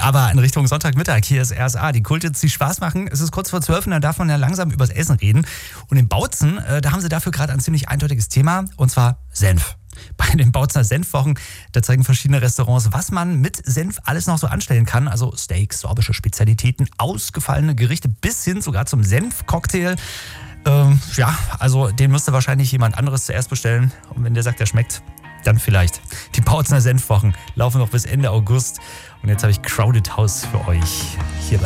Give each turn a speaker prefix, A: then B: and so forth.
A: Aber in Richtung Sonntagmittag, hier ist RSA, die Kulthits, die Spaß machen. Es ist kurz vor 12 und da darf man ja langsam übers Essen reden. Und in Bautzen, da haben sie dafür gerade ein ziemlich eindeutiges Thema, und zwar Senf. Bei den Bautzener Senfwochen, da zeigen verschiedene Restaurants, was man mit Senf alles noch so anstellen kann. Also Steaks, sorbische Spezialitäten, ausgefallene Gerichte bis hin sogar zum Senfcocktail. Also den müsste wahrscheinlich jemand anderes zuerst bestellen. Und wenn der sagt, der schmeckt, dann vielleicht. Die Bautzener Senfwochen laufen noch bis Ende August. Und jetzt habe ich Crowded House für euch hier bei